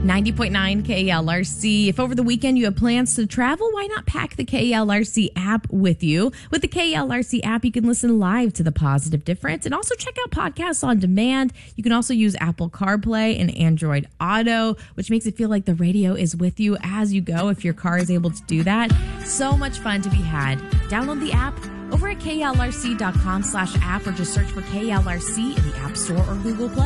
90.9 KLRC. If over the weekend you have plans to travel, why not pack the KLRC app with you? With the KLRC app, you can listen live to The Positive Difference and also check out podcasts on demand. You can also use Apple CarPlay and Android Auto, which makes it feel like the radio is with you as you go if your car is able to do that. So much fun to be had. Download the app over at klrc.com/app or just search for KLRC in the App Store or Google Play.